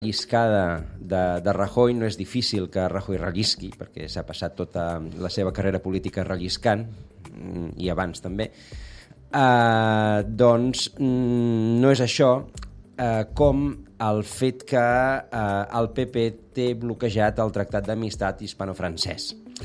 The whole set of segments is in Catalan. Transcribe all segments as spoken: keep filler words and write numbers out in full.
relliscada de, de Rajoy no és difícil que Rajoy rellisqui, perquè s'ha passat tota la seva carrera política relliscant, i abans també. Uh, doncs no és això, uh, com el fet que uh, el P P té bloquejat el Tractat d'Amistat hispano-francès.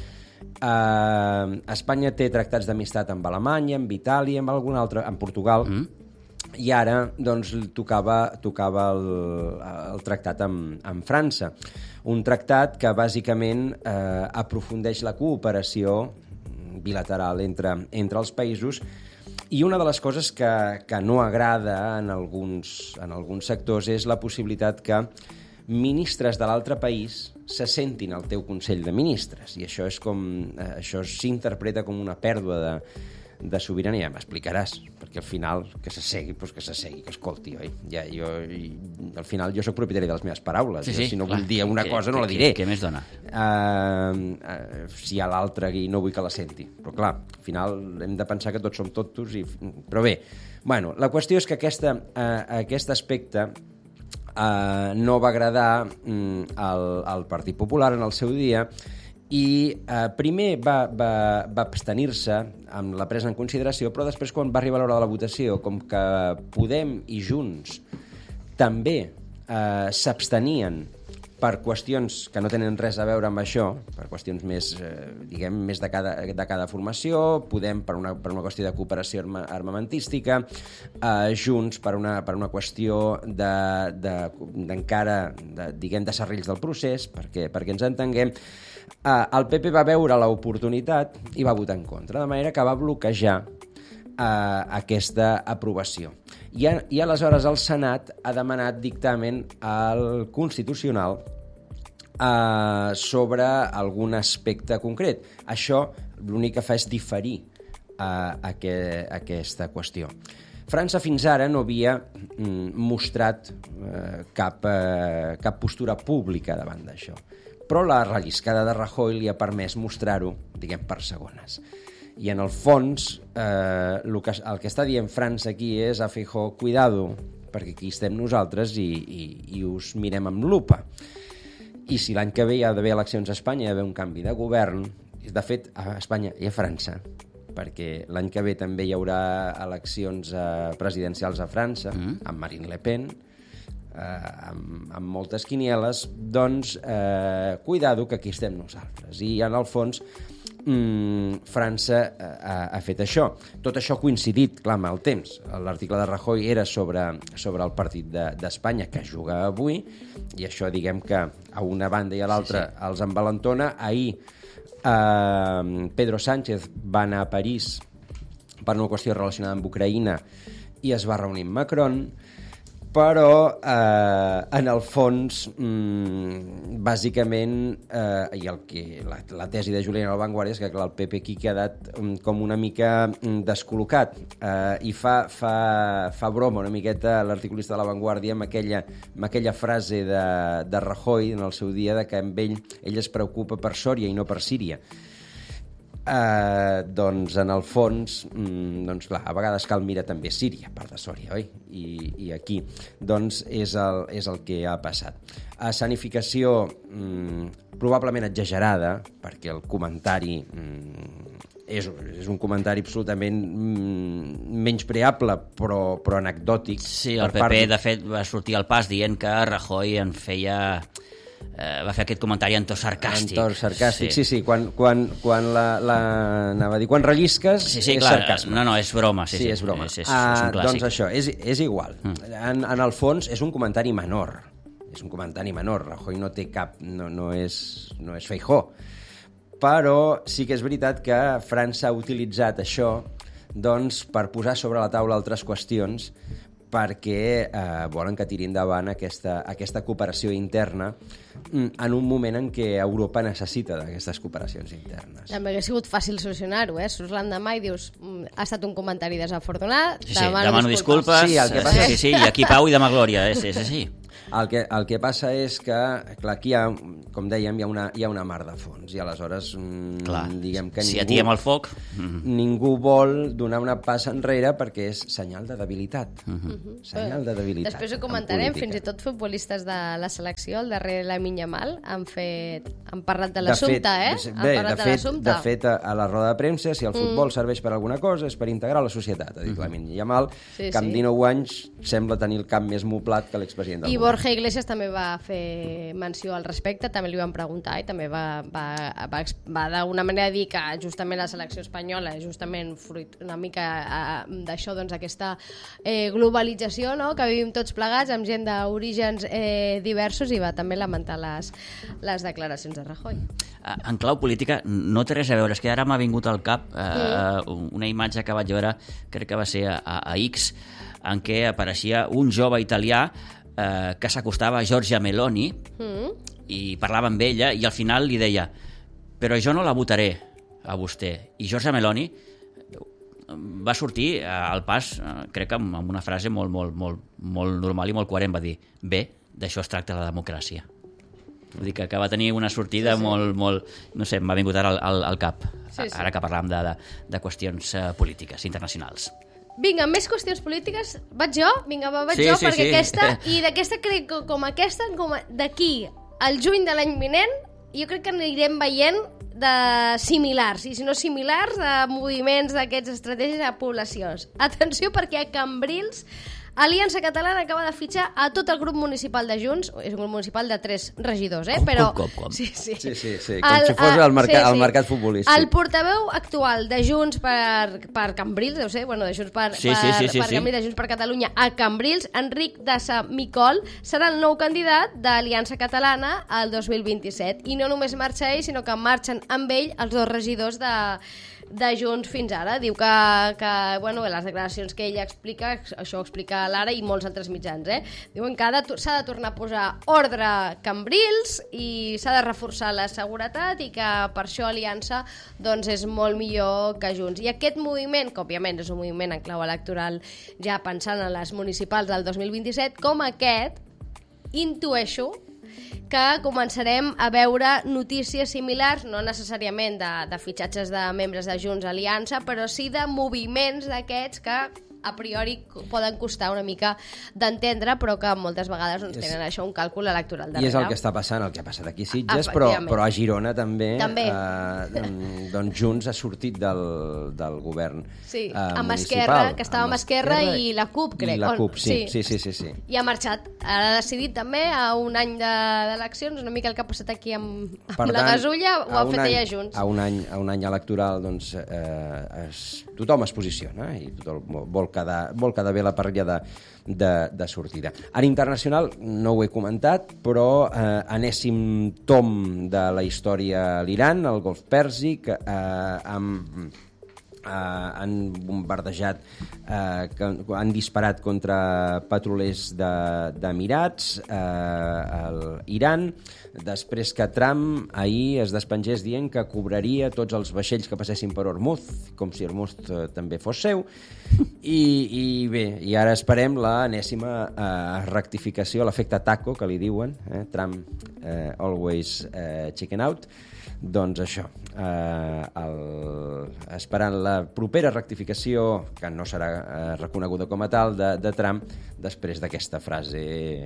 Uh, Espanya té tractats d'amistat amb Alemanya, amb Itàlia, amb algun altre, amb Portugal, mm. i ara doncs, tocava, tocava el, el tractat amb, amb França. Un tractat que bàsicament eh, aprofundeix la cooperació bilateral entre, entre els països, i una de les coses que, que no agrada en alguns, en alguns sectors és la possibilitat que ministres de l'altre país se sentin al teu Consell de Ministres, i això és com, eh, això s'interpreta com una pèrdua de de sobirania. M'explicaràs, perquè al final que s'assegui, doncs que s'assegui, que escolti, oi? Ja, jo, i, al final jo sóc propietari de les meves paraules, sí, sí, jo, si no clar, vull dir una que, cosa no que, la diré. Què més dona? Uh, uh, si hi ha l'altre i no vull que la senti, però clar, al final hem de pensar que tots som tontos, i... però bé, bueno, la qüestió és que aquesta, uh, aquest aspecte uh, no va agradar um, al, al Partit Popular en el seu dia, i eh, primer va, va, va abstenir-se amb la presa en consideració, però després, quan va arribar l'hora de la votació, com que Podem i Junts també eh, s'abstenien per qüestions que no tenen res a veure amb això, per qüestions més, eh, diguem, més de cada, de cada formació, Podem per una, per una qüestió de cooperació arma, armamentística, eh, Junts per una, per una qüestió de, de, d'encara, de, diguem, de serrills del procés, perquè, perquè ens entenguem. Uh, el P P va veure l'oportunitat i va votar en contra, de manera que va bloquejar uh, aquesta aprovació. I, a, I aleshores el Senat ha demanat dictamen al Constitucional uh, sobre algun aspecte concret. Això l'únic que fa és diferir uh, aqu aquesta qüestió. França fins ara no havia mm, mostrat uh, cap, uh, cap postura pública davant d'això, però la relliscada de Rajoy li ha permès mostrar-ho, diguem, per segones. I en el fons, eh, el, que, el que està dient França aquí és a Feijóo, cuidado, perquè aquí estem nosaltres i, i, i us mirem amb lupa. I si l'any que ve hi ha d'haver eleccions a Espanya, hi ha d'haver un canvi de govern, de fet, a Espanya i a França, perquè l'any que ve també hi haurà eleccions eh, presidencials a França, mm. amb Marine Le Pen, Eh, amb, amb moltes quinieles, doncs eh, cuidado que aquí estem nosaltres. I en el fons mm, França eh, ha, ha fet això. Tot això ha coincidit, clar, amb el temps. L'article de Rajoy era sobre, sobre el partit d'Espanya, de, que juga avui, i això, diguem que a una banda i a l'altra sí, sí. els envalentona. Ahir eh, Pedro Sánchez va anar a París per una qüestió relacionada amb Ucraïna i es va reunir amb Macron, però eh, en el fons mmm, bàsicament eh, i el que, la, la tesi de Julián a La Vanguardia és que clar, el P P aquí ha quedat um, com una mica um, descol·locat eh, i fa, fa, fa broma una miqueta l'articulista de La Vanguardia amb aquella, amb aquella frase de, de Rajoy en el seu dia de que amb ell ell es preocupa per Sòria i no per Síria. Uh, doncs en el fons mm, doncs clar, a vegades cal mirar també Síria, part de Sòria, oi? I, i aquí doncs és el, és el que ha passat. Escenificació mm, probablement exagerada, perquè el comentari mm, és, és un comentari absolutament mm, menyspreable però, però anecdòtic. Sí, el P P part... de fet va sortir al pas dient que Rajoy en feia... Eh, va fer aquest comentari en to sarcàstic. En to sarcàstic, sí, sí, sí. Quan, quan, quan la, la... anava a dir, quan rellisques sí, sí, és clar, sarcasme. No, no, és broma. Sí, sí, sí, és broma. És, és, ah, és un clàssic. Doncs això, és, és igual. Mm. En, en el fons és un comentari menor. És un comentari menor. Rajoy no té cap... no, no és, no és Feijóo. Però sí que és veritat que França ha utilitzat això doncs, per posar sobre la taula altres qüestions perquè eh, volen que tiri endavant aquesta, aquesta cooperació interna en un moment en què Europa necessita d'aquestes cooperacions internes. També hauria sigut fàcil solucionar-ho, eh? Surts l'endemà i dius ha estat un comentari desafortunat, sí, sí, demano, demano disculpes, disculpes. Sí, el que passa... sí, sí, i aquí pau i demà glòria, és, és així. El que, el que passa és que, clar, aquí hi ha, com dèiem, hi ha una, hi ha una mar de fons, i aleshores, clar, diguem que si ningú... atiem el foc... Ningú vol donar una passa enrere perquè és senyal de debilitat. Uh -huh. Senyal de debilitat. Després ho comentarem, fins i tot futbolistes de la selecció, el darrer Lamine Yamal, han, fet, han parlat de l'assumpte, eh? Han Bé, parlat de, de fet, l'assumpte. de fet, a la roda de premsa, si el futbol mm. serveix per alguna cosa, és per integrar la societat, ha dit mm. Lamine Yamal, sí, que amb sí. dinou anys sembla tenir el cap més moplat que l'expresident del I govern. Borja Iglesias també va fer menció al respecte, també li van preguntar i també va, va, va, va d'alguna manera dir que justament la selecció espanyola és justament fruit una mica eh, d'això, doncs aquesta eh, globalització, no?, que vivim tots plegats amb gent d'orígens eh, diversos, i va també lamentar les, les declaracions de Rajoy. En clau política no té res a veure, és que ara m'ha vingut al cap eh, mm. una imatge que vaig veure, crec que va ser a, a X, en què apareixia un jove italià eh, que s'acostava a Giorgia Meloni mm. i parlava amb ella i al final li deia però jo no la votaré a vostè. I Giorgia Meloni va sortir al pas, crec que amb una frase molt, molt, molt, molt normal i molt coherent, va dir, bé, d'això es tracta la democràcia. Vull dir que, que va tenir una sortida sí, sí. molt, molt, no sé, m'ha vingut ara al, al, al cap, sí, sí. ara que parlàvem de, de, de qüestions uh, polítiques internacionals. Vinga, més qüestions polítiques. Vaig jo? Vinga, va, vaig sí, jo, sí, perquè sí. aquesta, i d'aquesta crec que com aquesta, com d'aquí al juny de l'any vinent, jo crec que anirem veient de similars, i si no similars, de moviments d'aquests estratègies a poblacions. Atenció, perquè a Cambrils Aliança Catalana acaba de fitxar a tot el grup municipal de Junts, és un grup municipal de tres regidors, eh? Com, Però... com, com, com. Sí, sí, sí, sí, sí. com el, si fos el mercat, sí, sí. el mercat futbolístic. El portaveu actual de Junts per, per Cambrils, deu ser, bueno, de Junts per, sí, per, sí, sí, sí, per Cambrils, de Junts per Catalunya a Cambrils, Enric Dassa Micol, serà el nou candidat d'Aliança Catalana al dos mil vint-i-set. I no només marxa ell, sinó que marxen amb ell els dos regidors de... de Junts fins ara. Diu que, que bueno, les declaracions que ella explica, això ho explica l'Ara i molts altres mitjans, eh? Diuen que s'ha de tornar a posar ordre a Cambrils i s'ha de reforçar la seguretat i que per això Aliança doncs, és molt millor que Junts. I aquest moviment, que òbviament és un moviment en clau electoral ja pensant en les municipals del dos mil vint-i-set, com aquest, intueixo que començarem a veure notícies similars, no necessàriament de, de fitxatges de membres de Junts Aliança, però sí de moviments d'aquests que a priori poden costar una mica d'entendre, però que moltes vegades doncs, tenen això un càlcul electoral darrere. I és el que està passant, el que ha passat aquí a Sitges, però, però a Girona també, també. Eh, doncs Junts ha sortit del, del govern sí, eh, amb municipal. Esquerra, que estava amb, amb Esquerra, Esquerra i la CUP, crec. I la CUP, sí, sí, sí, sí, sí. I ha marxat. Ara ha decidit també a un any d'eleccions, una mica el que ha passat aquí amb, amb tant, la gasulla, ho ha fet any, ella Junts. A un any, a un any electoral, doncs, eh, es, tothom es posiciona i tothom vol quedar, vol quedar bé la parrilla de, de, de sortida. En internacional no ho he comentat, però eh, enèsim tom de la història a l'Iran, al Golf Pèrsic, eh, amb... Uh, han bombardejat, uh, que, han disparat contra petrolers d'Emirats, de, uh, l'Iran, després que Trump ahir es despengés dient que cobraria tots els vaixells que passessin per Hormuz, com si Hormuz uh, també fos seu, i, i bé, i ara esperem l'enèsima uh, rectificació, l'efecte taco, que li diuen, eh? Trump uh, always uh, chicken out. Doncs això, eh, el, esperant la propera rectificació, que no serà eh, reconeguda com a tal, de, de Trump, després d'aquesta frase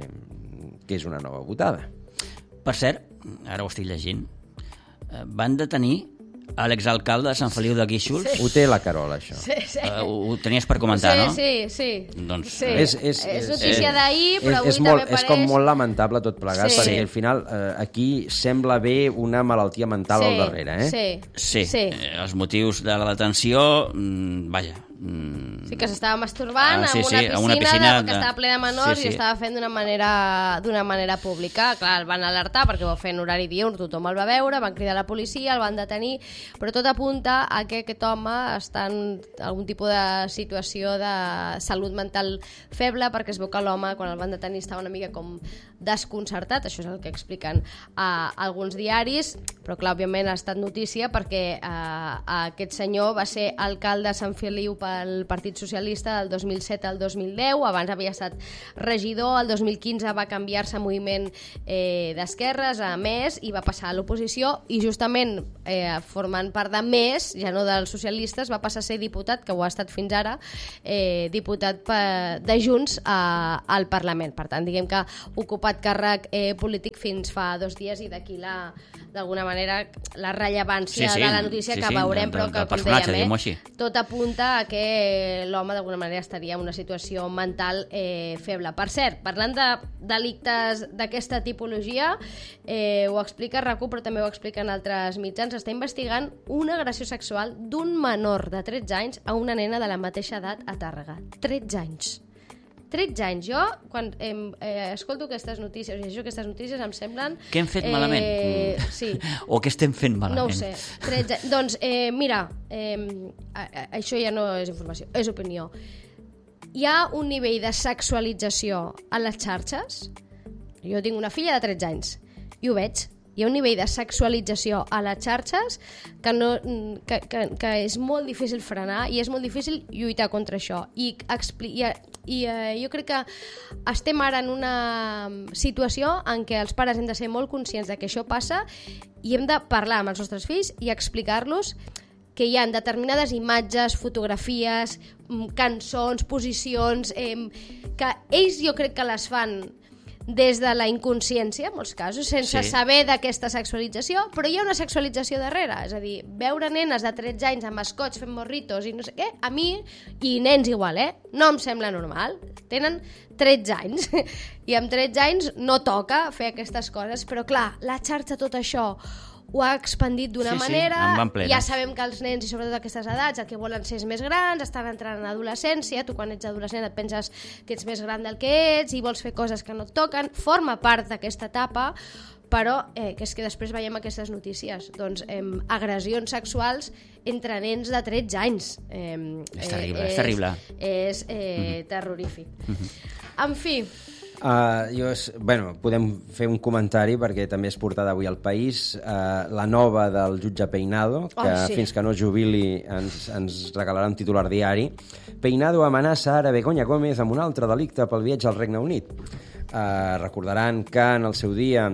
que és una nova votada. Per cert, ara ho estic llegint, eh, van detenir a l'exalcalde de Sant Feliu de Guíxols. Sí. Ho té la Carola, això. Sí, sí. Uh, ho, ho tenies per comentar, sí, no? Sí, sí. Doncs, sí. És, és, és notícia és, d'ahir, però avui és també molt, apareix... És com molt lamentable tot plegat, sí. perquè al final eh, aquí sembla haver una malaltia mental sí, al darrere, eh? Sí, sí. sí. Eh, els motius de la detenció, mm, vaja... Mm... Sí, que s'estava masturbant ah, sí, en una sí, piscina, una piscina de... que estava ple de menors sí, sí. i estava fent d'una manera, d'una manera pública. Clar, el van alertar perquè ho va fer en horari diürn, tothom el va veure, van cridar la policia, el van detenir, però tot apunta a que aquest home està en algun tipus de situació de salut mental feble, perquè es veu que l'home, quan el van detenir, estava una mica com desconcertat, això és el que expliquen a alguns diaris, però clar, òbviament ha estat notícia perquè eh, aquest senyor va ser alcalde de Sant Feliu per pel Partit Socialista del dos mil set al dos mil deu, abans havia estat regidor, el dos mil quinze va canviar-se a moviment eh, d'esquerres, a Més, i va passar a l'oposició, i justament eh, formant part de Més, ja no dels socialistes, va passar a ser diputat, que ho ha estat fins ara, eh, diputat pe, de Junts a, al Parlament. Per tant, diguem que ha ocupat càrrec eh, polític fins fa dos dies, i d'aquí la d'alguna manera la rellevància sí, sí, de la notícia sí, que veurem, sí, però que, com dèiem, eh, tot apunta a que l'home d'alguna manera estaria en una situació mental eh, feble. Per cert, parlant de delictes d'aquesta tipologia, eh, ho explica RAC1, però també ho expliquen altres mitjans, està investigant una agressió sexual d'un menor de tretze anys a una nena de la mateixa edat a Tàrrega. tretze anys. tretze anys. Jo, quan eh, eh, escolto aquestes notícies, o llegeixo aquestes notícies, em semblen... Què hem fet eh, malament? Mm. Sí. O què estem fent malament? No ho sé. tretze... Doncs, eh, mira, eh, a, a, això ja no és informació, és opinió. Hi ha un nivell de sexualització a les xarxes. Jo tinc una filla de tretze anys i ho veig. Hi ha un nivell de sexualització a les xarxes que, no, que, que, que és molt difícil frenar i és molt difícil lluitar contra això. I, expli i, i eh, jo crec que estem ara en una situació en què els pares hem de ser molt conscients de que això passa i hem de parlar amb els nostres fills i explicar-los que hi ha determinades imatges, fotografies, cançons, posicions, eh, que ells jo crec que les fan des de la inconsciència, en molts casos, sense sí. saber d'aquesta sexualització, però hi ha una sexualització darrere, és a dir, veure nenes de tretze anys amb escots fent morritos i no sé què, a mi, i nens igual, eh, no em sembla normal. Tenen tretze anys i amb tretze anys no toca fer aquestes coses, però clar, la xarxa, tot això ho ha expandit d'una sí, manera, sí, ja sabem que els nens, i sobretot aquestes edats, el que volen ser és més grans, estan entrant en adolescència, tu quan ets adolescent et penses que ets més gran del que ets i vols fer coses que no et toquen, forma part d'aquesta etapa, però eh, que és que després veiem aquestes notícies, doncs eh, agressions sexuals entre nens de tretze anys. Eh, és terrible, eh, és terrible. És eh, mm-hmm. terrorífic. Mm-hmm. En fi... Uh, jo, bueno, podem fer un comentari perquè també és portada avui al País, uh, la nova del jutge Peinado, que oh, sí. fins que no jubili ens, ens regalarà un titular diari. Peinado amenaça ara Begoña Gómez amb un altre delicte pel viatge al Regne Unit. Uh, recordaran que en el seu dia uh,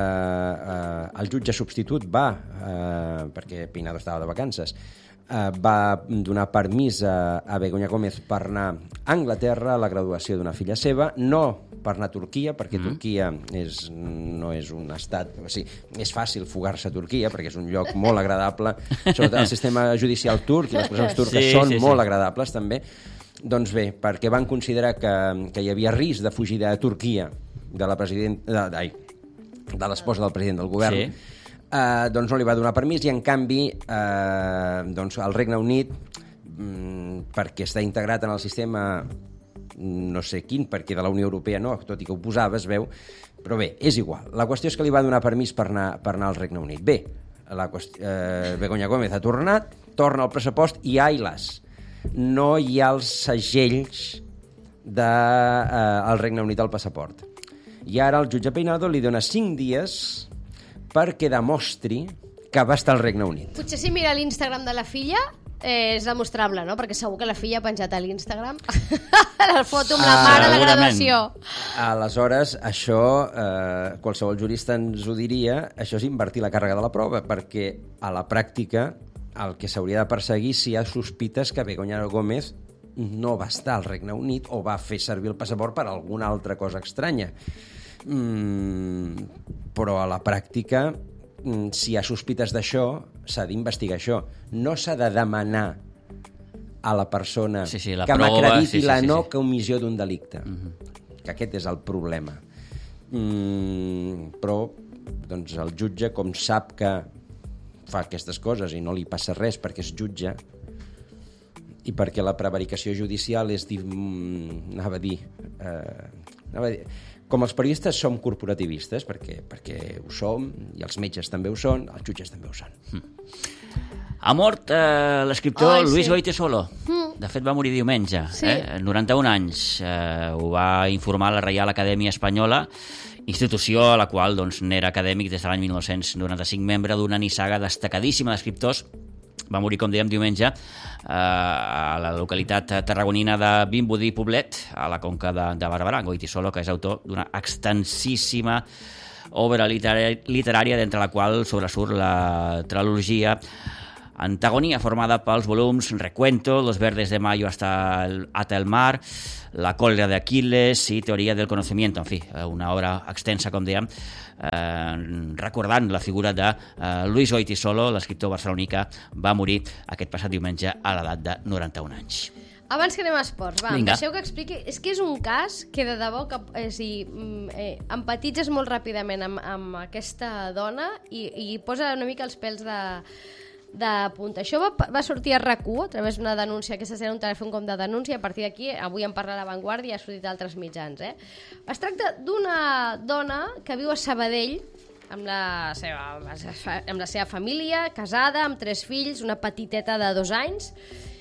uh, el jutge substitut va, uh, perquè Peinado estava de vacances, Uh, va donar permís a, a Begoña Gómez per anar a Anglaterra a la graduació d'una filla seva, no per anar a Turquia, perquè mm. Turquia és, no és un estat... O sigui, és fàcil fugar-se a Turquia, perquè és un lloc molt agradable, sobretot el sistema judicial turc i les presons turques sí, són sí, molt sí. agradables, també. Doncs bé, perquè van considerar que, que hi havia risc de fugida a Turquia de la president... de, ai, de l'esposa del president del govern, sí. Uh, doncs no li va donar permís i en canvi uh, doncs el Regne Unit mm, perquè està integrat en el sistema no sé quin, perquè de la Unió Europea no, tot i que ho posava, es veu, però bé, és igual. La qüestió és que li va donar permís per anar, per anar al Regne Unit. Bé, la qüestió, uh, Begoña Gómez ha tornat, torna al pressupost i ai-las, no hi ha els segells del uh, Regne Unit al passaport. I ara el jutge Peinado li dona cinc dies perquè demostri que va estar al Regne Unit. Potser si mira l'Instagram de la filla eh, és demostrable, no? Perquè segur que la filla ha penjat a l'Instagram la foto amb la mare a la graduació. Aleshores, això, eh, qualsevol jurista ens ho diria, això és invertir la càrrega de la prova, perquè a la pràctica el que s'hauria de perseguir si hi ha sospites que Begoña Gómez no va estar al Regne Unit o va fer servir el passaport per alguna altra cosa estranya. Mm, però a la pràctica mm, si hi ha sospites d'això s'ha d'investigar això, no s'ha de demanar a la persona sí, sí, la que prova, m'acrediti sí, sí, la sí, no sí. comissió d'un delicte uh-huh. que aquest és el problema. mm, però doncs el jutge, com sap que fa aquestes coses i no li passa res perquè és jutge i perquè la prevaricació judicial és dir, anava a dir, eh, anava a dir com els periodistes som corporativistes, perquè, perquè ho som, i els metges també ho són, els jutges també ho són. Mm. Ha mort eh, l'escriptor Ai, Luis sí. Goytisolo. Mm. De fet, va morir diumenge. Sí. Eh? noranta-un anys. Eh, ho va informar la Reial Acadèmia Espanyola, institució a la qual doncs, n'era acadèmic des de l'any mil nou-cents noranta-cinc, membre d'una nissaga destacadíssima d'escriptors Va morir, com dèiem, diumenge a la localitat tarragonina de Vimbodí Poblet, a la conca de, de Barberà. Goytisolo, que és autor d'una extensíssima obra literària, d'entre la qual sobresurt la trilogia Antagonía, formada pels volums Recuento, Los verdes de mayo hasta el, hasta el mar, La cólera de Aquiles i Teoria del conocimiento. En fi, una obra extensa, com dèiem, eh, recordant la figura de eh, Luis Goytisolo, l'escriptor barceloní que va morir aquest passat diumenge a l'edat de noranta-un anys. Abans que anem a esports, va, Vinga. deixeu que expliqui... És que és un cas que de debò que, és a dir, eh, empatitzes molt ràpidament amb, amb aquesta dona i, i posa una mica els pèls de... de punta. Això va, va sortir a RAC u a través d'una denúncia, aquesta serà un telèfon com de denúncia, a partir d'aquí avui en parla La Vanguardia i ha sortit d'altres mitjans. Eh? Es tracta d'una dona que viu a Sabadell amb la, seva, amb la seva família, casada, amb tres fills, una petiteta de dos anys,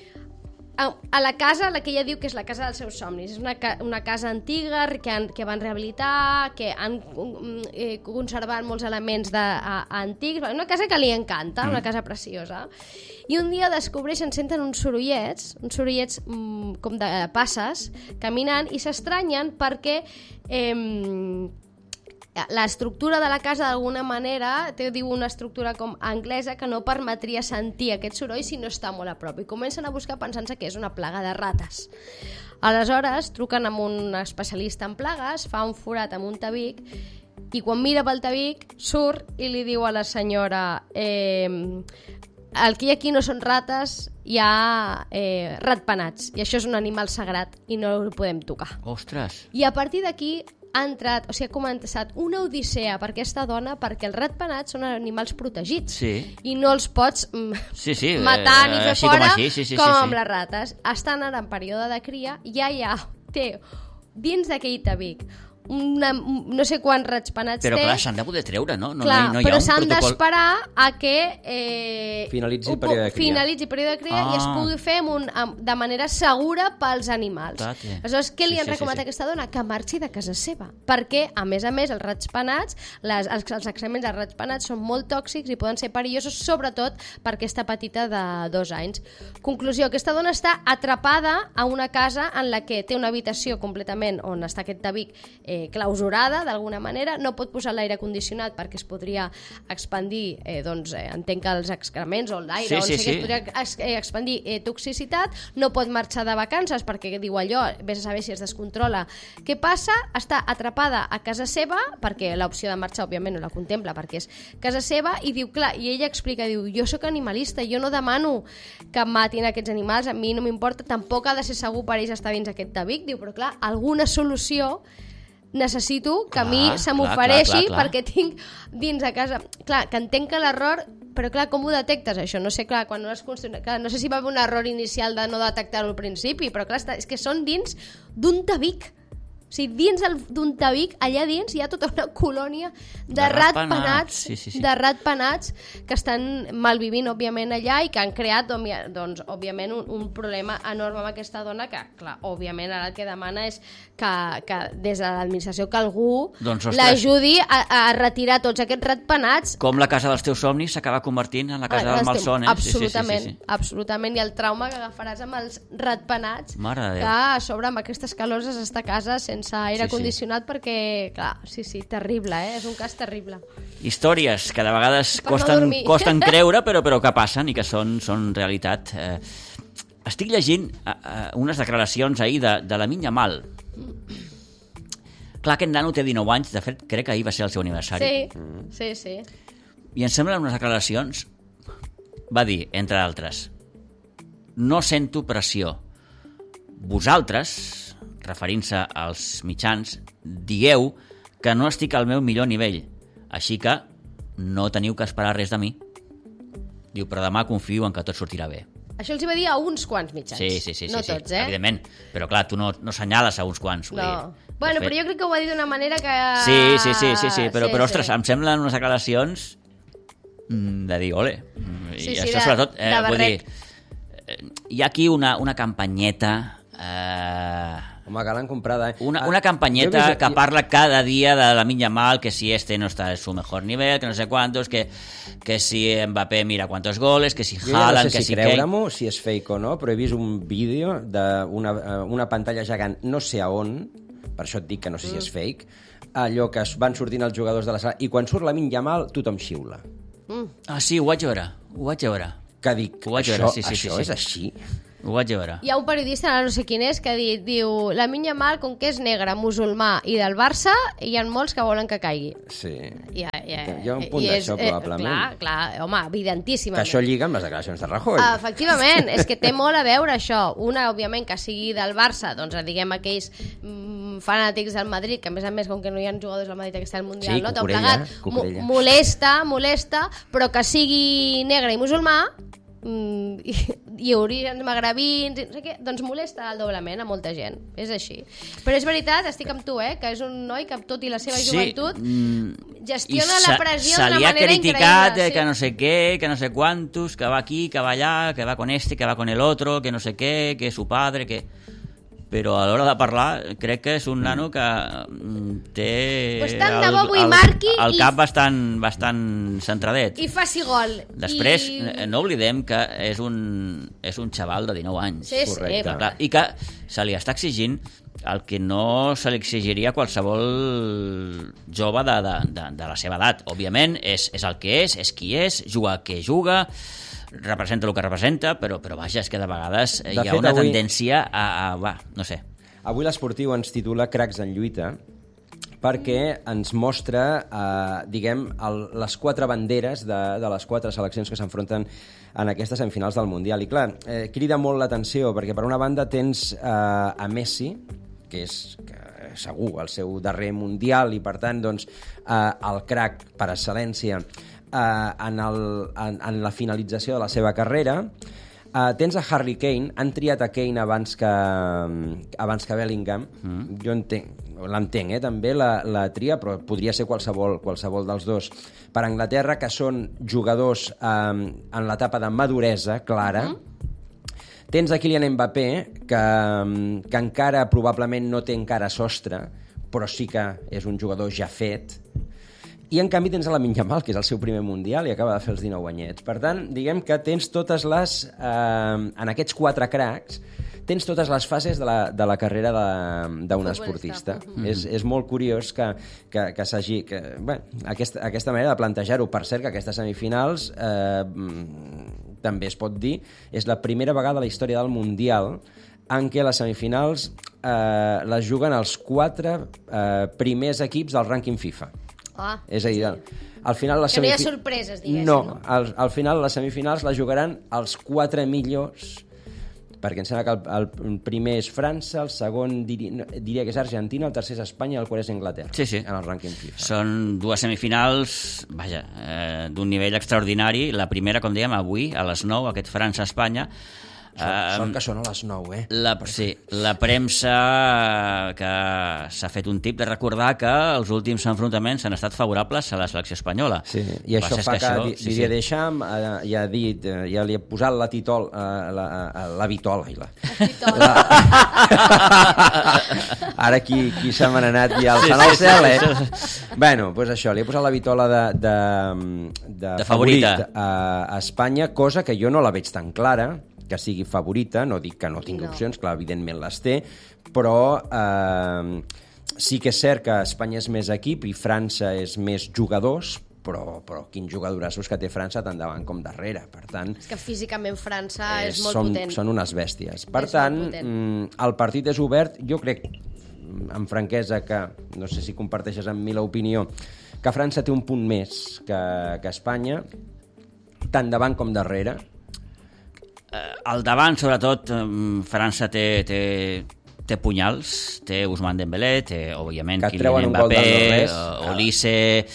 a la casa, la que ella diu que és la casa dels seus somnis. És una, una casa antiga que, han, que van rehabilitar, que han eh, conservat molts elements de, a, antics. Una casa que li encanta, mm. una casa preciosa. I un dia descobreixen, senten uns sorollets, uns sorollets mm, com de passes, caminant, i s'estranyen perquè... Eh, l'estructura de la casa d'alguna manera té, diu, una estructura com anglesa que no permetria sentir aquest soroll si no està molt a prop, i comencen a buscar pensant-se que és una plaga de rates. Aleshores truquen amb un especialista en plagues, fa un forat amb un tabic i quan mira pel tabic surt i li diu a la senyora eh, el que hi ha aquí no són rates, hi ha eh, ratpenats, i això és un animal sagrat i no el podem tocar. Ostres! I a partir d'aquí ha entrat, o sigui, ha començat una odissea per aquesta dona, perquè els ratpenats són animals protegits, sí. i no els pots mm, sí, sí, matar eh, ni fer així fora com, així, sí, sí, com sí, sí. amb les rates. Estan ara en període de cria, ja ja té dins d'aquell tabic una, no sé quants ratpenats però té. Però clar, s'han de poder treure, no? no, clar, no, no hi ha però un s'han protocol... d'esperar a que eh, finalitzi el període de cria, finalitzi el període de cria ah. i es pugui fer amb un, amb, de manera segura pels animals. Tate. Aleshores, què li sí, han sí, recomanat sí, sí. a aquesta dona? Que marxi de casa seva, perquè a més a més els ratpenats, les, els, els excrements dels ratpenats són molt tòxics i poden ser perillosos, sobretot per aquesta petita de dos anys. Conclusió, aquesta dona està atrapada a una casa en la que té una habitació completament on està aquest tabic eh, clausurada d'alguna manera, no pot posar l'aire condicionat perquè es podria expandir, eh, doncs, eh, entenc que els excrements o l'aire, sí, on sí, sé sí. que es podria ex eh, expandir eh, toxicitat, no pot marxar de vacances perquè diu allò, vés a saber si es descontrola. Què passa? Està atrapada a casa seva, perquè l'opció de marxar òbviament no la contempla perquè és casa seva, i diu, clar, i ella explica, diu, jo sóc animalista, jo no demano que matin aquests animals, a mi no m'importa, tampoc ha de ser segur per ells estar dins aquest tabic, diu, però clar, alguna solució necessito que clar, a mi se m'ofereixi perquè tinc dins de casa... Clar, que entenc que l'error... Però clar, com ho detectes això? No sé, clar, quan no, es constru... clar, no sé si va haver un error inicial de no detectar-ho al principi, però clar, és que són dins d'un tabic. O sigui, dins d'un tabic, allà dins, hi ha tota una colònia de, de ratpenats, sí, sí, sí. de ratpenats que estan malvivint, òbviament, allà i que han creat, doncs, òbviament, un, un problema enorme amb aquesta dona que, clar, òbviament, ara el que demana és que, que des de l'administració que algú doncs, l'ajudi a, a retirar tots aquests ratpenats. Com la casa dels teus somnis s'acaba convertint en la casa ah, del malson, eh? Absolutament, sí, sí, sí, sí. absolutament. I el trauma que agafaràs amb els ratpenats, Mare que a sobre amb aquestes calors has d'estar a casa sense sense aire sí, condicionat sí. perquè, clar, sí, sí, terrible, eh? És un cas terrible. Històries que de vegades per costen, no costen creure, però, però que passen i que són, són realitat. Eh, estic llegint eh, unes declaracions ahir de, de la Minya Mal. Clar, aquest nano té dinou anys, de fet, crec que ahir va ser el seu aniversari. Sí, mm. sí, sí. I em semblen unes declaracions, va dir, entre altres, no sento pressió. Vosaltres, referint-se als mitjans, digueu que no estic al meu millor nivell, així que no teniu que esperar res de mi. Diu, però demà confio en que tot sortirà bé. Això els hi va dir a uns quants mitjans. Sí, sí, sí. No sí, tots, sí, eh? evidentment. Però clar, tu no, no senyales a uns quants. No. Dir, bueno, fet... però jo crec que ho va dir d'una manera que... Sí, sí, sí, sí, sí. però, sí, però ostres, sí. em semblen unes declaracions de dir, ole. I sí, sí, això de, sobretot, eh, de vull dir, hi ha aquí una, una campanyeta... Eh, Home, que l'han comprada. Eh? Una, una campanyeta vist... que parla cada dia de la Lamine Yamal, que si este no està en su mejor nivel, que no sé cuántos, que, que si Mbappé mira cuántos goles, que si Haaland, no sé que si si... creure-m'ho, si és fake o no, però he vist un vídeo d'una una pantalla gegant, no sé a on, per això et dic que no sé si és fake, allò que es van sortint els jugadors de la sala, i quan surt Lamine Yamal, tothom xiula. Mm. Ah, sí, ho vaig veure, ho vaig veure. Que dic, això, veure, sí, sí, això sí, sí. és així? Ho vaig veure. Hi ha un periodista, no sé quin és, que di, diu Lamine Yamal, com que és negre, musulmà i del Barça, hi ha molts que volen que caigui. Sí. Hi ha, hi ha, hi ha un punt d'això, eh, probablement. Clar, clar, home, evidentíssimament. Que això lliga amb les declaracions de Rajoy. Uh, efectivament, és que té molt a veure això. Una, òbviament, que sigui del Barça, doncs diguem aquells mm, fanàtics del Madrid, que a més a més, com que no hi ha jugadors del Madrid aquest any Mundial, sí, no? Cucurella, Plegat, Cucurella. molesta, molesta, però que sigui negre i musulmà, Mm, i, i orígens magrebins i no sé què, doncs molesta el doblement a molta gent, és així, però és veritat, estic amb tu, eh, que és un noi que tot i la seva sí, joventut mm, gestiona la pressió d'una manera manera criticat, increïble, sí. Que no sé què, que no sé cuántos, que va aquí, que va allà, que va con este, que va con el otro, que no sé què, que su padre, que... Però a l'hora de parlar crec que és un nano que té pues tant de bo avui marqui el i... cap bastant, bastant centradet. I faci gol. Després, I... no oblidem que és un, és un xaval de dinou anys. Sí, sí. Clar, i que se li està exigint el que no se li exigiria a qualsevol jove de, de, de, de la seva edat. Òbviament, és, és el que és, és qui és, juga el que juga, representa el que representa, però, però vaja, és que de vegades de hi ha fet, una avui, tendència a, a... Va, no sé. Avui l'Esportiu ens titula Cracs en lluita perquè ens mostra, eh, diguem, el, les quatre banderes de, de les quatre seleccions que s'enfronten en aquestes semifinals del Mundial. I clar, eh, crida molt l'atenció perquè per una banda tens eh, a Messi, que és que, segur el seu darrer Mundial i per tant doncs, eh, el crac per excel·lència Uh, en, el, en, en la finalització de la seva carrera. Uh, tens a Harry Kane, han triat a Kane abans que, abans que Bellingham. Mm. Jo entenc, l'entenc, eh, també la, la tria, però podria ser qualsevol, qualsevol dels dos. Per Anglaterra, que són jugadors um, en l'etapa de maduresa clara. Mm. Tens a Kylian Mbappé, que, que encara probablement no té encara sostre, però sí que és un jugador ja fet. I en canvi tens a Lamine Yamal, que és el seu primer Mundial i acaba de fer els dinou anyets. Per tant, diguem que tens totes les... Eh, en aquests quatre cracs, tens totes les fases de la, de la carrera d'un esportista. Mm-hmm. És, és molt curiós que, que, que s'hagi... Que, bueno, aquesta, aquesta manera de plantejar-ho. Per cert, que aquestes semifinals, eh, també es pot dir, és la primera vegada a la història del Mundial en què les semifinals eh, les juguen els quatre eh, primers equips del rànquing FIFA. Ah, és a dir, sí. al final les que no hi ha semifi... sorpreses, diguéssim. No, no? Al, al final les semifinals les jugaran els quatre millors, perquè em sembla que el, el primer és França, el segon diria, diria que és Argentina, el tercer és Espanya i el quart és Anglaterra, sí, sí. En el rànquing FIFA. Són dues semifinals, vaja, eh, d'un nivell extraordinari. La primera, com dèiem, avui, a les nou, aquest França-Espanya. Sort, sort que són a les nou, eh? La, sí, la premsa que s'ha fet un tip de recordar que els últims enfrontaments han estat favorables a la selecció espanyola. Sí, i això fa que, que això, Didier sí, sí. Deschamps eh, ja ha dit, eh, ja li ha posat la titol, eh, la, eh, la vitola. I la, la... Ara qui, qui se m'ha anat ja al sant al cel, eh? Bueno, doncs això, li ha posat la vitola de, de, de, de favorita a, a Espanya, cosa que jo no la veig tan clara, que sigui favorita, no dic que no tingui no. opcions, clar, evidentment les té, però eh, sí que és cert que Espanya és més equip i França és més jugadors, però, però quins jugadorassos que té França tant davant com darrere, per tant... És que físicament França és, és molt són, potent. Són unes bèsties. Per és tant, el partit és obert, jo crec, amb franquesa, que no sé si comparteixes amb mi l'opinió, que França té un punt més que, que Espanya, tant davant com darrere. Al davant, sobretot, França té, té, té punyals, té Ousmane Dembélé, té, òbviament, Kylian Mbappé, Olise,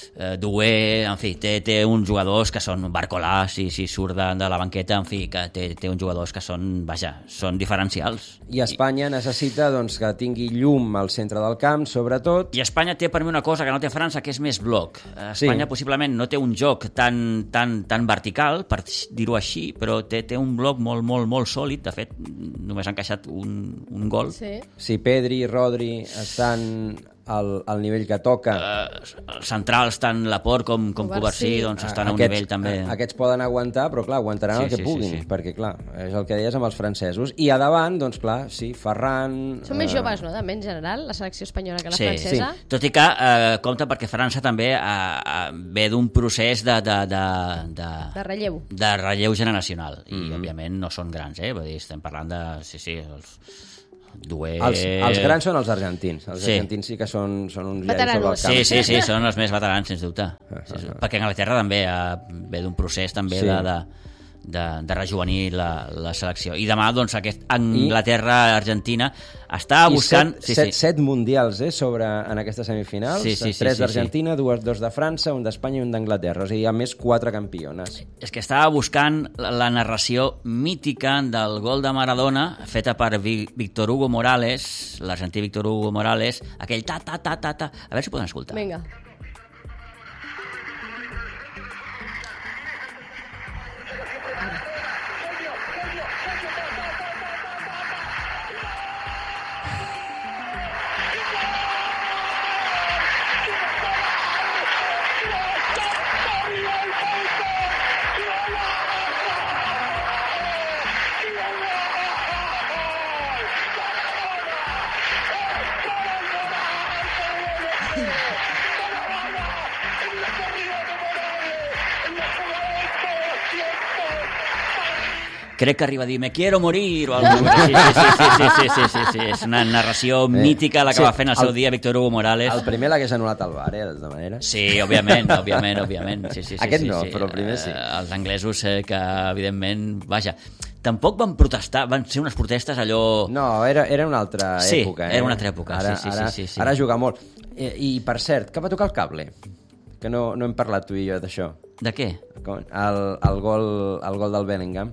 eh, Doué, en fi, té, té uns jugadors que són Barcolà, si, si surt de, de la banqueta, en fi, que té, té uns jugadors que són, vaja, són diferencials. I Espanya necessita doncs, que tingui llum al centre del camp, sobretot. I Espanya té per mi una cosa que no té França, que és més bloc. Espanya sí. possiblement no té un joc tan, tan, tan vertical, per dir-ho així, però té, té un bloc molt, molt, molt sòlid. De fet, només han encaixat un, un gol. Sí. Si Pedri i Rodri estan al, al nivell que toca... Uh, els centrals, tant Laporte com, com Covarsí, doncs estan a un aquests, nivell també... Aquests poden aguantar, però clar, aguantaran sí, el que sí, puguin, sí, sí. perquè clar, és el que deies amb els francesos. I a davant, doncs clar, sí, Ferran... Són més joves, no?, també en general, la selecció espanyola que la sí, francesa. Sí. Tot i que eh, compta perquè França també eh, eh, ve d'un procés de... De, de, de, de relleu. De relleu generacional. I, mm-hmm. òbviament, no són grans, eh? Vull dir, estem parlant de... Sí, sí, els... Doué... Els, els grans són els argentins. Els sí. argentins sí que són, són uns genys sobre el camp. Sí, sí, sí, són els més veterans, sens dubte. Uh, uh, uh. Perquè Anglaterra també uh, ve d'un procés també sí. de, de, de, de rejuvenir la, la selecció. I demà, doncs, aquest Anglaterra-Argentina està buscant... I set, sí, set, sí. set mundials, eh, sobre, en aquesta semifinals. Sí, sí, sí, tres sí, d'Argentina, sí. dues, dos de França, un d'Espanya i un d'Anglaterra. O sigui, hi ha més quatre campiones. És que estava buscant la, la narració mítica del gol de Maradona, feta per Vi, Víctor Hugo Morales, l'argentí Víctor Hugo Morales, aquell ta, ta, ta, ta, ta... A veure si poden escoltar. Vinga. Crec que arriba a dir me quiero morir o alguna cosa. Sí, sí, sí, sí, sí, sí, sí, sí. És una narració eh, mítica la que sí, va fer en el seu el, dia Víctor Hugo Morales. El primer l'hagués anul·lat al bar, eh, de tota manera. Sí, òbviament, òbviament, òbviament. Sí, sí, sí, Aquest sí, no, sí. però el primer sí. Eh, els anglesos eh, que, evidentment, vaja, tampoc van protestar, van ser unes protestes allò... No, era, era una altra sí, època. Eh? era una altra època, ara, sí, sí, ara, sí, sí, sí. Ara juga molt. I, I, per cert, que va tocar el cable? Que no, no hem parlat tu i jo d'això. De què? El, el, gol, el gol del Bellingham.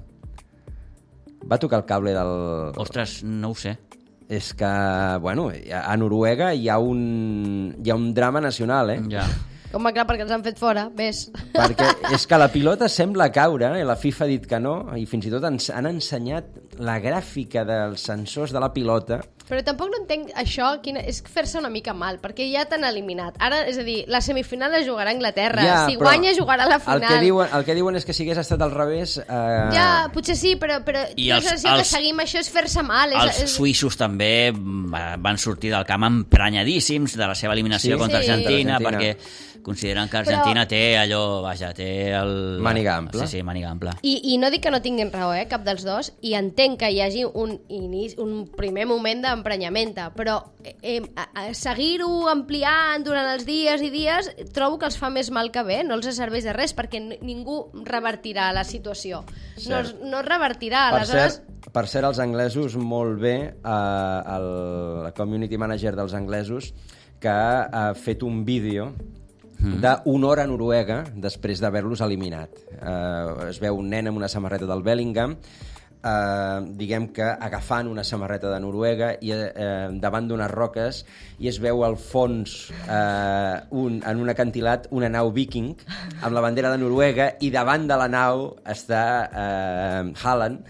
Va tocar el cable del... Ostres, no ho sé. És que, bueno, a Noruega hi ha un, hi ha un drama nacional, eh? Ja. Home, clar, perquè els han fet fora, ves. Perquè és que la pilota sembla caure, i la FIFA ha dit que no, i fins i tot han, han ensenyat la gràfica dels sensors de la pilota. Però tampoc no entenc això, quina, és fer-se una mica mal, perquè ja t'han eliminat. Ara, és a dir, la semifinal la jugarà Anglaterra, ja, si guanya jugarà la final. El que, diuen, el que diuen és que si hagués estat al revés... Eh... Ja, potser sí, però, però I la els, sensació els, que seguim això és fer-se mal. És, els és... suïssos també van sortir del camp emprenyadíssims de la seva eliminació sí, contra sí. Argentina, Argentina, perquè consideren que Argentina però... té allò, vaja, té el... Màniga ampla. Sí, sí, màniga ampla. I, I no dic que no tinguin raó, eh, cap dels dos, i entenc que hi hagi un, inici, un primer moment d'emprenyamenta, però eh, eh, seguir-ho ampliant durant els dies i dies trobo que els fa més mal que bé, no els serveix de res, perquè ningú revertirà la situació. No, no es revertirà. Per, aleshores... cert, per cert, els anglesos, molt bé, eh, el community manager dels anglesos, que ha fet un vídeo d'una hora a Noruega després d'haver-los eliminat. Uh, es veu un nen amb una samarreta del Bellingham, uh, diguem que agafant una samarreta de Noruega i uh, davant d'unes roques, i es veu al fons uh, un, en un acantilat una nau viking amb la bandera de Noruega, i davant de la nau està uh, Haaland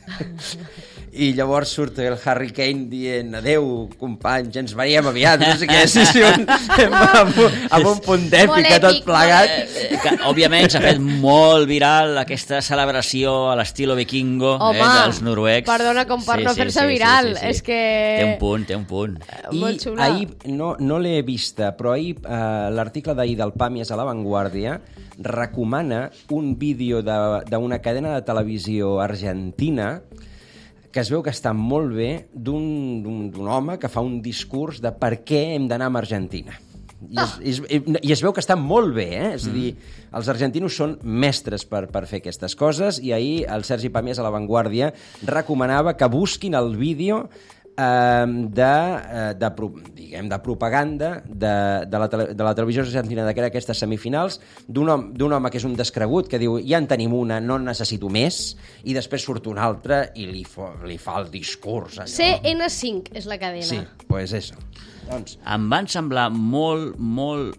i llavors surt el Harry Kane dient adeu companys, ens veiem aviat, no sé què, sí, sí, un, amb, un, amb un punt d'èpica tot plegat. Eh, que, òbviament s'ha fet molt viral aquesta celebració a l'estil vikingo Home, eh, dels noruecs. Perdona, com per sí, no fer-se sí, viral, sí, sí, sí. És que... Té un punt, té un punt. I ahir, no, no l'he vista, però ahir eh, l'article d'ahir del Pàmies a La Vanguardia recomana un vídeo d'una cadena de televisió argentina que es veu que està molt bé, d'un home que fa un discurs de per què hem d'anar a Argentina. I es, i, es, I es veu que està molt bé, eh? És a dir, els argentinos són mestres per, per fer aquestes coses, i ahir el Sergi Pàmies a La Vanguardia recomanava que busquin el vídeo de, de, diguem, de propaganda de, de, la tele, de la televisió argentina de crear aquestes semifinals d'un home, d'un home que és un descregut, que diu ja en tenim una, no en necessito més, i després surt un altre i li, fo, li fa el discurs. Allò. C N cinc és la cadena. Sí, doncs pues això. Doncs... Em van semblar molt, molt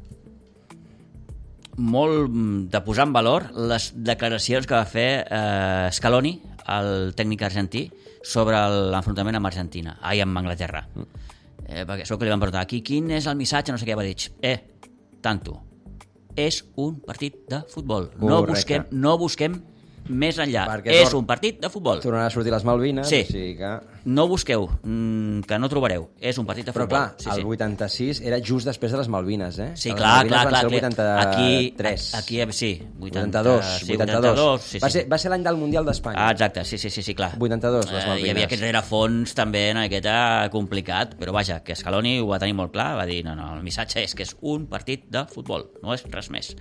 molt de posar en valor les declaracions que va fer eh, Scaloni, el tècnic argentí, sobre l'enfrontament amb Argentina, ai, amb Anglaterra. Eh, perquè això que li van preguntar, aquí, quin és el missatge, no sé què, va dir, eh, tanto, és un partit de futbol. No busquem, no busquem més enllà. Perquè és tor... un partit de futbol. Tornaran a sortir les Malvines. Sí. O sigui que... No busqueu, mmm, que no trobareu. És un partit de futbol. Però clar, sí, el sí. vuitanta-sis era just després de les Malvines, eh? Sí, les clar, Malvines clar, van clar. ser el vuitanta-tres. Aquí, aquí sí. vuitanta, vuitanta-dos. Sí, vuitanta-dos. Sí, sí. Va ser, va ser l'any del Mundial d'Espanya. Ah, exacte, sí, sí, sí, sí, clar. vuitanta-dos, les Malvines. Uh, hi havia aquest rerefons també en aquest complicat, però vaja, que Scaloni ho va tenir molt clar, va dir, no, no, el missatge és que és un partit de futbol, no és res més.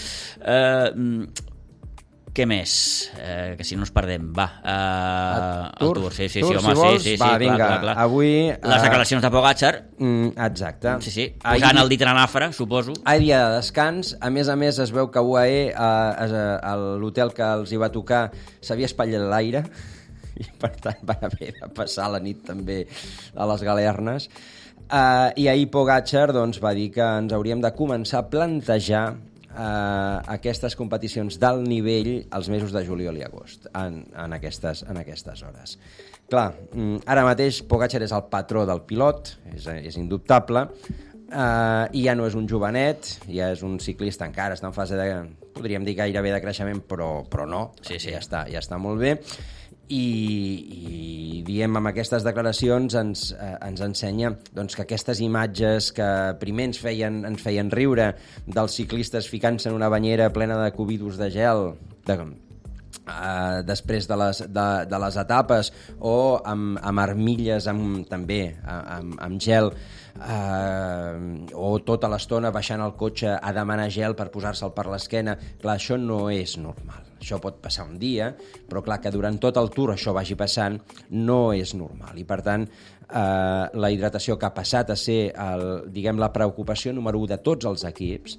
Uh, Què més? Eh, que si no ens perdem. Va. Uh, Tour? El Tour, sí, sí, Tour, sí, home, si vols? sí, sí, sí, Va, clar, vinga, clar, clar. Avui... Les declaracions de Pogačar. Mm, exacte. Sí, sí. Posant Ahir... el dit en anàfora, suposo. Ahir dia de descans. A més a més, es veu que U A E, a l'hotel que els hi va tocar, s'havia espatllat l'aire i, per tant, van haver de passar la nit també a les galernes. Uh, I ahir Pogačar doncs, va dir que ens hauríem de començar a plantejar Uh, aquestes competicions d'alt nivell als mesos de juliol i agost en, en, aquestes, en aquestes hores. Clar, ara mateix Pogačar és el patró del pilot, és, és indubtable, uh, i ja no és un jovenet, ja és un ciclista encara, està en fase de, podríem dir gairebé de creixement, però, però no, sí, sí. Ja, està, ja està molt bé. I, i diem amb aquestes declaracions ens, eh, ens ensenya doncs, que aquestes imatges que primer ens feien, ens feien riure dels ciclistes ficant-se en una banyera plena de cubitos de gel de, Uh, després de les, de, de les etapes o amb, amb armilles amb, també amb, amb gel uh, o tota l'estona baixant el cotxe a demanar gel per posar-se'l per l'esquena. Clar, això no és normal. Això pot passar un dia, però clar que durant tot el Tour això vagi passant no és normal. I per tant, eh, la hidratació que ha passat a ser el, diguem, la preocupació número u de tots els equips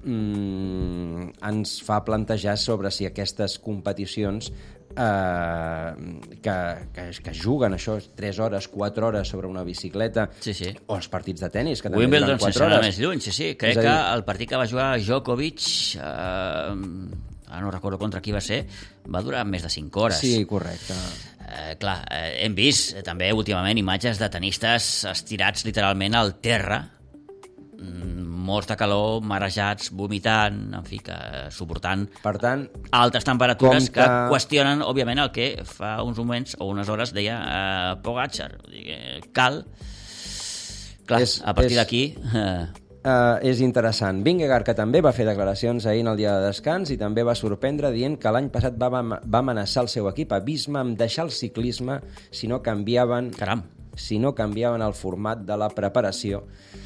mmm, ens fa plantejar sobre si aquestes competicions eh, que, que, que juguen això tres hores, quatre hores sobre una bicicleta, sí, sí. o els partits de tennis que també Wimbledon duren quatre sense anar hores. més lluny, sí, sí. Crec que el partit que va jugar Djokovic, eh, ara no recordo contra qui va ser, va durar més de cinc hores. Sí, correcte. Eh, clar, eh, hem vist eh, també últimament imatges de tenistes estirats literalment al terra, mm, morts de calor, marejats, vomitant, en fi, que suportant per tant, altes temperatures que... que qüestionen, òbviament, el que fa uns moments o unes hores deia eh, Pogačar. Cal, clar, és, a partir és... d'aquí... Eh, Uh, és interessant. Vingegaard, que també va fer declaracions ahir en el dia de descans i també va sorprendre dient que l'any passat va, va amenaçar el seu equip a Visma amb deixar el ciclisme si no canviaven, Caram. si no canviaven el format de la preparació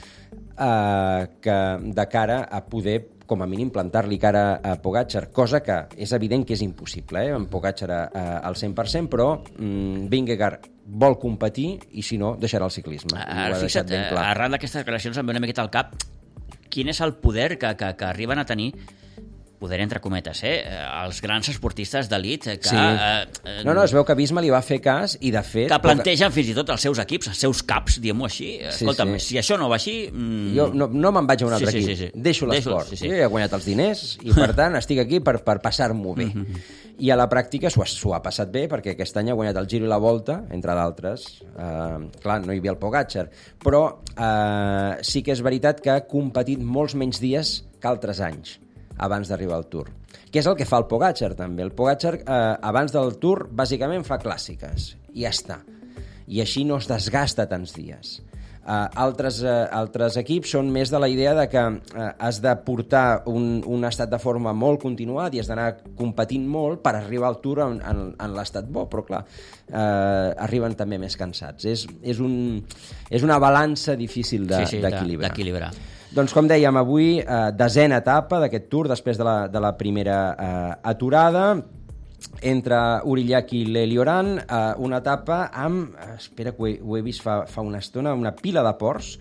uh, que, de cara a poder, com a mínim, plantar-li cara a Pogačar, cosa que és evident que és impossible, eh? amb Pogačar uh, al cent per cent, però um, Vingegaard vol competir i, si no, deixarà el ciclisme. Ara, fixa't, arran d'aquestes declaracions em ve una miqueta al cap quin és el poder que, que, que arriben a tenir, poder entre cometes, eh? Els grans esportistes d'elit que... Sí. Eh, no, no, es veu que Visma li va fer cas i, de fet... Que plantegen fins i tot els seus equips, els seus caps, diguem-ho així. Sí, Escolta'm, sí. si això no va així... Mm... Jo no, no me'n vaig a un altre sí, sí, equip. sí, sí. Deixo l'esport. Sí, sí. Jo he guanyat els diners i, per tant, estic aquí per, per passar-m'ho bé. I a la pràctica s'ho ha, ha passat bé, perquè aquest any ha guanyat el Giro i la Volta, entre d'altres. Uh, clar, no hi havia el Pogačar. Però uh, sí que és veritat que ha competit molts menys dies que altres anys abans d'arribar al Tour. Què és el que fa el Pogačar, també? El Pogačar, eh, abans del Tour, bàsicament fa clàssiques. I ja està. I així no es desgasta tants dies. Eh, altres, eh, altres equips són més de la idea de que eh, has de portar un, un estat de forma molt continuat i has d'anar competint molt per arribar al Tour en, en, en l'estat bo, però clar, eh, arriben també més cansats. És, és, un, és una balança difícil de, sí, sí, d'equilibrar. d'equilibrar. Doncs, com dèiem, avui, eh, desena etapa d'aquest Tour, després de la, de la primera eh, aturada. entre Aurillac i l'Elioran, eh, una etapa amb, espera que ho he, ho he vist fa, fa una estona, una pila de ports,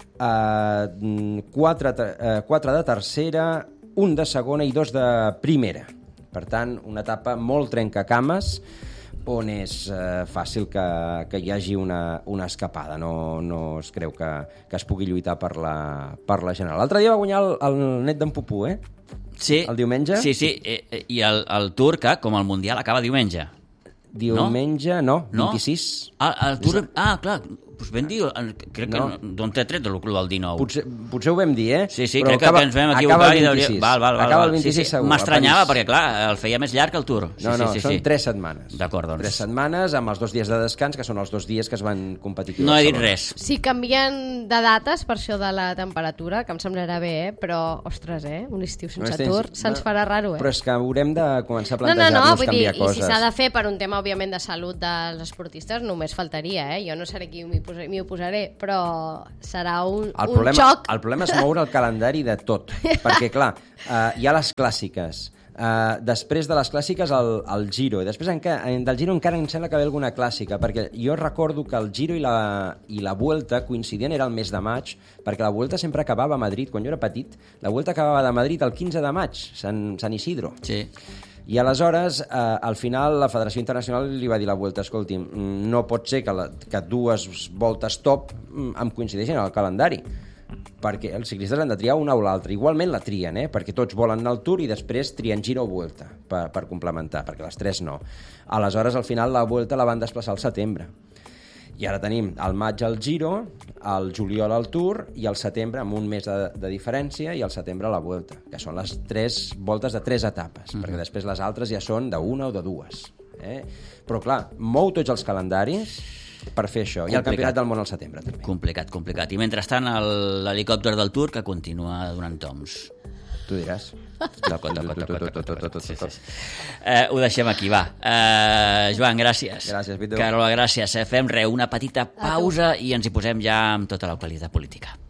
eh, quatre, eh, quatre de tercera, un de segona i dos de primera. Per tant, una etapa molt trencacames, on és eh, fàcil que, que hi hagi una, una escapada. No, no es creu que, que es pugui lluitar per la, per la general. L'altre dia va guanyar el, el net d'en Pupú, eh? Sí. El diumenge? Sí, sí, eh, i el, el Tour, que com el Mundial acaba diumenge. Diumenge, no, no? vint-i-sis. Ah, el Tour... Ah, clar, doncs vam dir... Crec que No. no, d'on t'he tret del del dinou. Potser, potser ho vam dir, eh? Sí, sí, Però crec acaba, que ens vam acaba equivocar. el I vint-i-sis. hauria... Val, val, val, acaba val. el vint-i-sis sí, sí. segur. M'estranyava a París. perquè, clar, el feia més llarg el Tour. Sí, No, no, sí, sí, són sí. tres setmanes. D'acord, doncs. Tres setmanes amb els dos dies de descans, que són els dos dies que es van competir. No he dit res. Si canvien de dates per això de la temperatura, que em semblarà bé, eh? Però, ostres, eh? Un estiu sense No, Tour se'ns farà raro, eh? Però és que haurem de començar a No, no, plantejar-nos no, vull dir, canviar i coses. si s'ha de fer per un tema, òbviament, de salut dels esportistes, només faltaria, eh? Jo no seré qui m'hi posaré, m'hi oposaré, però serà un, El un problema, xoc. el problema és moure el calendari de tot, perquè, clar, uh, hi ha les clàssiques, uh, després de les clàssiques el, el Giro, i després enca, del Giro encara em sembla que ve alguna clàssica, perquè jo recordo que el Giro i la, i la Vuelta coincidien, era el mes de maig, perquè la Vuelta sempre acabava a Madrid. Quan jo era petit, la Vuelta acabava de Madrid el quinze de maig, Sant, Sant Isidro. Sí. I aleshores, eh, al final, la Federació Internacional li va dir a la Vuelta, escolti, no pot ser que, la, que dues voltes top em coincideixin al calendari, perquè els ciclistes han de triar una o l'altra. Igualment la trien, eh? Perquè tots volen anar al Tour i després trien Giro o Vuelta per, per complementar, perquè les tres no. Aleshores, al final, la Vuelta la van desplaçar al setembre. I ara tenim al maig el Giro, al juliol el Tour i al setembre, amb un mes de, de diferència, i al setembre la Vuelta, que són les tres voltes de tres etapes, mm-hmm. perquè després les altres ja són d'una o de dues. Eh? Però, clar, mou tots els calendaris per fer això. I el Campionat del Món al setembre, també. Complicat, complicat. I mentrestant, el- l'helicòpter del Tour que continua donant toms. Tu diràs. D'acord, d'acord, d'acord, d'acord. Sí, sí. Eh, ho deixem aquí, va. Eh, Joan, gràcies. Gràcies, Víctor. Carola, gràcies. Eh, fem res, una petita pausa i ens hi posem ja amb tota l'actualitat política.